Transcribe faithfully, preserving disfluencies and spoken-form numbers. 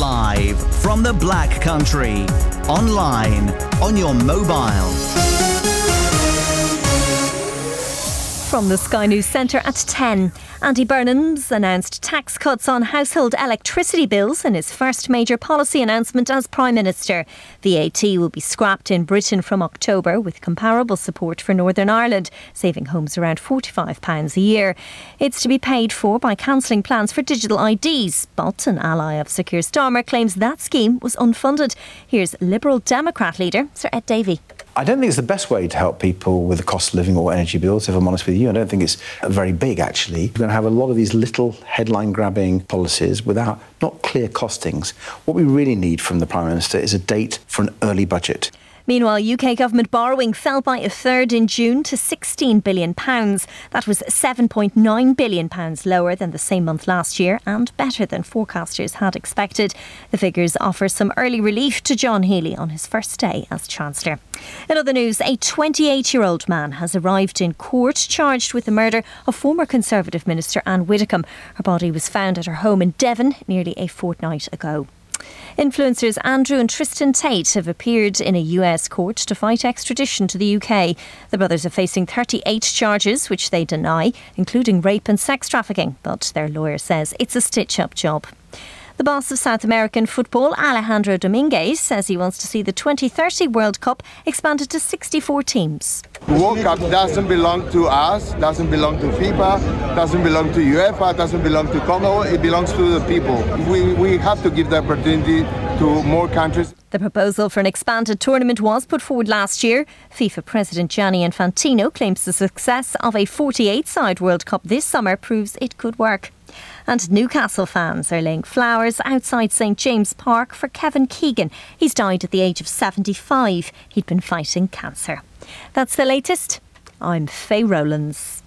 Live from the Black Country. Online, on your mobile. From the Sky News Centre at ten. Andy Burnham's announced tax cuts on household electricity bills in his first major policy announcement as Prime Minister. V A T will be scrapped in Britain from October, with comparable support for Northern Ireland, saving homes around forty-five pounds a year. It's to be paid for by cancelling plans for digital I Ds, but an ally of Sir Keir Starmer claims that scheme was unfunded. Here's Liberal Democrat leader Sir Ed Davey. I don't think it's the best way to help people with the cost of living or energy bills, if I'm honest with you. I don't think it's very big, actually. We're going to have a lot of these little headline-grabbing policies without not clear costings. What we really need from the Prime Minister is a date for an early budget. Meanwhile, U K government borrowing fell by a third in June to sixteen billion pounds. That was seven point nine billion pounds lower than the same month last year and better than forecasters had expected. The figures offer some early relief to John Healey on his first day as Chancellor. In other news, a twenty-eight-year-old man has arrived in court charged with the murder of former Conservative Minister Anne Widdecombe. Her body was found at her home in Devon nearly a fortnight ago. Influencers Andrew and Tristan Tate have appeared in a U S court to fight extradition to the U K. The brothers are facing thirty-eight charges, which they deny, including rape and sex trafficking, but their lawyer says it's a stitch-up job. The boss of South American football, Alejandro Dominguez, says he wants to see the twenty thirty World Cup expanded to sixty-four teams. The World Cup doesn't belong to us, doesn't belong to FIFA, doesn't belong to UEFA, doesn't belong to Congo, it belongs to the people. We, we have to give the opportunity to more countries. The proposal for an expanded tournament was put forward last year. FIFA President Gianni Infantino claims the success of a forty-eight-side World Cup this summer proves it could work. And Newcastle fans are laying flowers outside St James Park for Kevin Keegan. He's died at the age of seventy-five. He'd been fighting cancer. That's the latest. I'm Faye Rowlands.